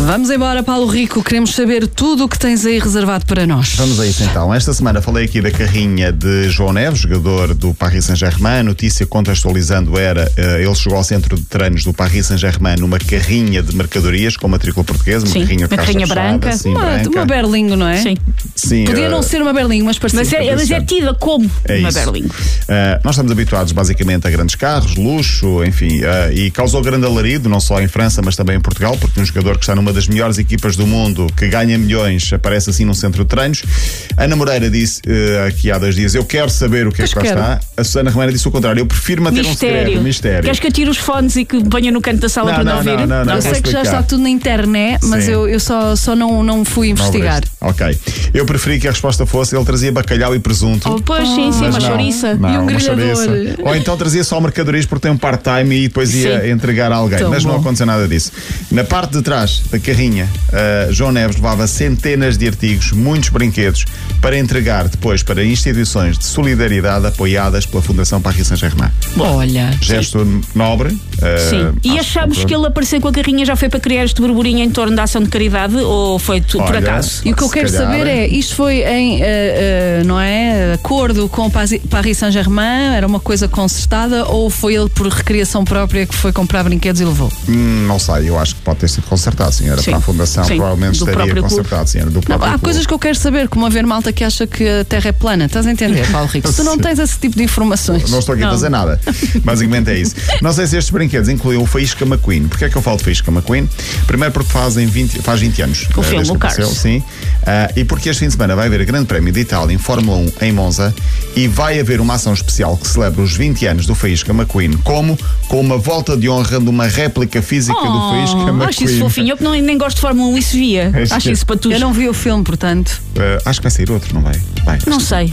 Vamos embora, Paulo Rico. Queremos saber tudo o que tens aí reservado para nós. Vamos a isso então. Esta semana falei aqui da carrinha de João Neves, jogador do Paris Saint-Germain. A notícia, contextualizando, era ele chegou ao centro de treinos do Paris Saint-Germain numa carrinha de mercadorias com matrícula portuguesa, uma carrinha de caixa branca. Fechada, Uma Berlingo, não é? Sim. Podia não ser uma Berlingo, mas parecia. Mas é tida como uma Berlingo. Nós estamos habituados basicamente a grandes carros, luxo, enfim, e causou grande alarido, não só em França, mas também em Portugal, porque um jogador que está numa das melhores equipas do mundo, que ganha milhões, aparece assim num centro de treinos. Ana Moreira disse aqui há 2 dias: eu quero saber o que é que lá está. A Susana Romana disse o contrário: eu prefiro manter um segredo. Mistério. Queres que eu tire os fones e que venha no canto da sala para não ouvir? Não, eu sei que já está tudo na internet, mas eu só não fui investigar. Ok. Eu preferi que a resposta fosse: ele trazia bacalhau e presunto. Pois sim, uma chouriça. E um grelhador. Ou então trazia só mercadorias porque tem um part-time e depois ia entregar a alguém. Mas não aconteceu nada disso. Na parte de trás da carrinha, João Neves levava centenas de artigos, muitos brinquedos, para entregar depois para instituições de solidariedade apoiadas pela Fundação Paris Saint-Germain. Olha. Gesto nobre. Sim. E achamos que ele aparecer com a carrinha já foi para criar este burburinho em torno da ação de caridade ou foi por acaso? E o que eu quero saber é, isto foi em não é, acordo com o Paris Saint-Germain? Era uma coisa concertada ou foi ele por recriação própria que foi comprar brinquedos e levou? Não sei, eu acho que pode ter sido concertado, sim. Era para a Fundação, provavelmente estaria concertado, sim. Era do próprio Há coisas que eu quero saber, como haver malta que acha que a Terra é plana. Estás a entender, Paulo Rico? Se tu não tens esse tipo de informações. Não estou aqui a fazer nada. Basicamente é isso. Não sei se estes brinquedos incluíam o Faísca McQueen. Porquê é que eu falo de Faísca McQueen? Primeiro porque faz 20 anos. O filme, o Cars. Sim. E porque este fim de semana vai haver o Grande Prémio de Itália em Fórmula 1 em Monza e vai haver uma ação especial que celebra os 20 anos do Faísca McQueen, com uma volta de honra de uma réplica física do Faísca McQueen. Acho isso fofinho. Eu que nem gosto de Fórmula 1 e se via. Acho isso para tu. Eu não vi o filme, portanto. Acho que vai sair outro, não vai? Não sei.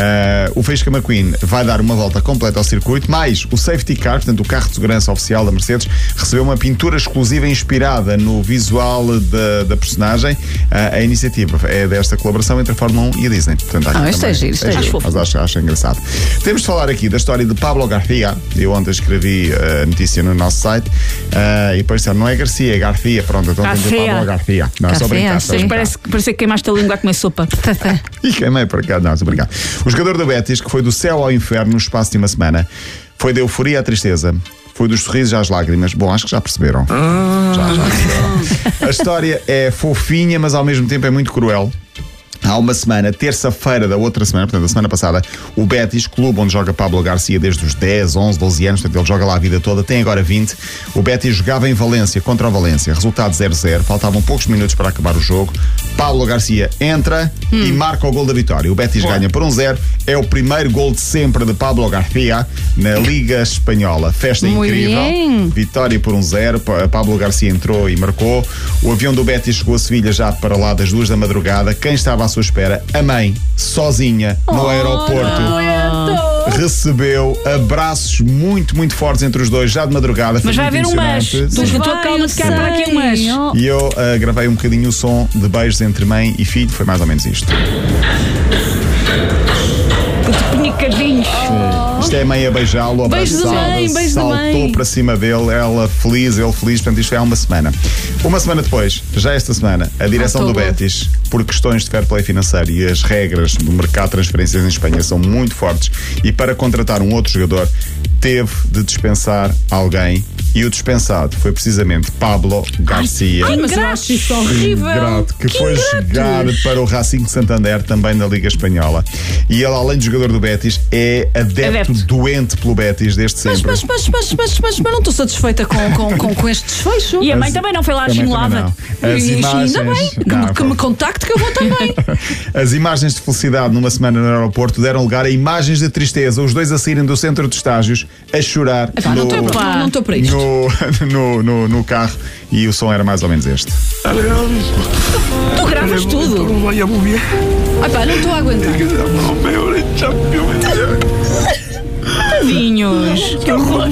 O Faísca McQueen vai dar uma volta completa ao circuito, mais o safety car, portanto o carro de segurança oficial da Mercedes, recebeu uma pintura exclusiva inspirada no visual da personagem. A iniciativa é desta colaboração entre a Fórmula 1 e a Disney. Portanto, isto é giro. Mas acho engraçado. Temos de falar aqui da história de Pablo García. Eu ontem escrevi a notícia no nosso site e depois disseram: não é Garcia, é García. Pronto, então temos Pablo García. Não, só brincar. Parece que queimaste a língua a comer sopa. E queimei para cá, não, estou a brincar. O jogador do Betis, que foi do céu ao inferno no espaço de uma semana, foi da euforia à tristeza, foi dos sorrisos às lágrimas. Bom, acho que já perceberam. Já perceberam. A história é fofinha, mas ao mesmo tempo é muito cruel. Há uma semana, terça-feira da outra semana, portanto, a semana passada, o Betis, clube onde joga Pablo García desde os 10, 11, 12 anos, portanto, ele joga lá a vida toda, tem agora 20. O Betis jogava em Valência contra o Valência, resultado 0-0, faltavam poucos minutos para acabar o jogo. Pablo García entra e marca o gol da vitória. O Betis ganha por 1-0, é o primeiro gol de sempre de Pablo García na Liga Espanhola. Festa incrível, vitória por 1-0. Pablo García entrou e marcou. O avião do Betis chegou a Sevilha já para lá das 2 da madrugada. Quem estava à sua espera? A mãe, sozinha, no aeroporto. Recebeu abraços muito, muito fortes entre os dois, já de madrugada. Mas vai haver um mas. Tu esgotou a calma de cá para aqui um mas. E eu gravei um bocadinho o som de beijos entre mãe e filho. Foi mais ou menos isto. Pinicadinhos. Isto é a mãe a beijá-lo, abraçada, saltou para cima dele, ela feliz, ele feliz. Portanto, isto é há uma semana. Uma semana depois, já esta semana, a direção do Betis, por questões de fair play financeiro e as regras do mercado de transferências em Espanha são muito fortes, e para contratar um outro jogador teve de dispensar alguém, e o dispensado foi precisamente Pablo García. Mas eu acho isso horrível. Que foi jogar para o Racing de Santander, também na Liga Espanhola. E ele, além de jogador do Betis, é adepto doente pelo Betis desde sempre. Mas não estou satisfeita com este desfecho. E a mãe também não foi lá chinelada. Ainda bem, que me contacte que eu vou também. As imagens de felicidade numa semana no aeroporto deram lugar a imagens de tristeza, os dois a saírem do centro de estágios a chorar. Não estou para isto. No carro, e o som era mais ou menos este. Tu gravas tudo. Não estou a aguentar. Tadinhos. Que horror.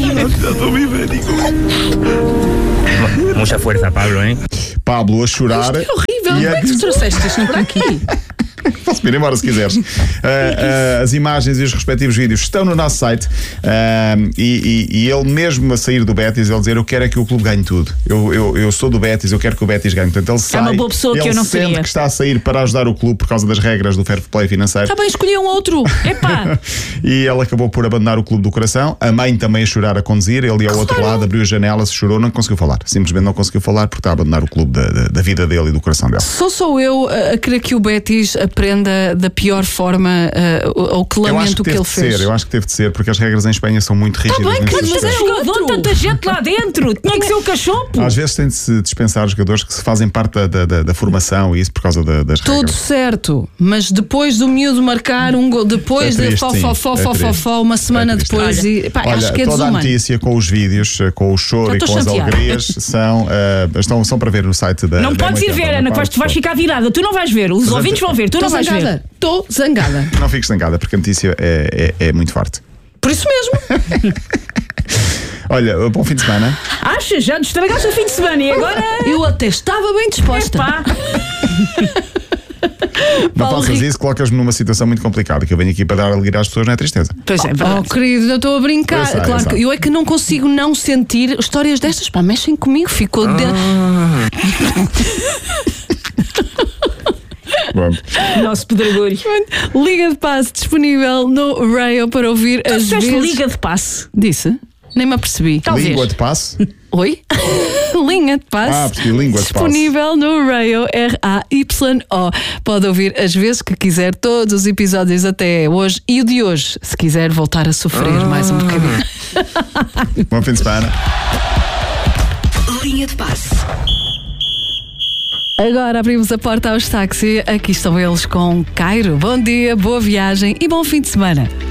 Mucha fuerza, Pablo, ¿eh? Pablo a chorar. Isto é horrível. Como é que tu trouxeste isto para aqui? Posso vir embora se quiseres. As imagens e os respectivos vídeos estão no nosso site. E ele mesmo a sair do Betis, ele dizer: eu quero é que o clube ganhe tudo. Eu sou do Betis, eu quero que o Betis ganhe. Portanto, ele sai, uma boa pessoa que eu não sente seria. que está a sair para ajudar o clube por causa das regras do fair play financeiro. Está bem, escolhi um outro. Epá! E ele acabou por abandonar o clube do coração. A mãe também a chorar a conduzir. Ele ia ao outro lado, abriu a janela, se chorou, não conseguiu falar. Simplesmente não conseguiu falar porque está a abandonar o clube da vida dele e do coração dele. Sou eu a querer que o Betis aprenda da pior forma ou que lamento o que ele fez. Eu acho que teve de ser, porque as regras em Espanha são muito rígidas. bem, nesse mas aspecto. Jogador, tanta gente lá dentro, tinha que ser o cachopo. Às vezes tem de se dispensar os jogadores que se fazem parte da formação e isso por causa das Tudo regras. certo, mas depois do miúdo marcar um gol, depois É de triste, sim. uma semana É triste. depois, e, pá, Olha, acho que é toda a desumano. notícia com os vídeos, com o choro Já e com estou as chateada. alegrias são para ver no site da. Não da podes ir M80, ver, na Ana, parte tu vais de ficar virada. Tu não vais ver, os ouvintes vão ver, tu não Estou vais ver. zangada. Estou zangada. Não fiques zangada, porque a notícia é muito forte. Por isso mesmo. Olha, bom fim de semana. Achas? Já te estragaste o fim de semana e agora. Eu até estava bem disposta. Epá! Não Paulo faças Rico. isso, colocas-me numa situação muito complicada. Que eu venho aqui para dar alegria às pessoas, não é tristeza. Pois é, Oh, verdade. querido, eu estou a brincar. Eu sei, Claro eu sei. que eu é que não consigo não sentir histórias destas. Pá, mexem comigo. Ficou dentro. Bom, Nosso pedregulho. Liga de passe disponível no Rail para ouvir Tu as disseste vezes. liga de passe. Disse? Nem me apercebi. Talvez. língua de passe. Oi? Linha de passe. Percebi, língua de passe. Disponível no Rayo, RAYO. Pode ouvir as vezes que quiser, todos os episódios até hoje e o de hoje, se quiser voltar a sofrer mais um bocadinho. Bom fim de semana. Linha de passe. Agora abrimos a porta aos táxis. Aqui estão eles com Cairo. Bom dia, boa viagem e bom fim de semana.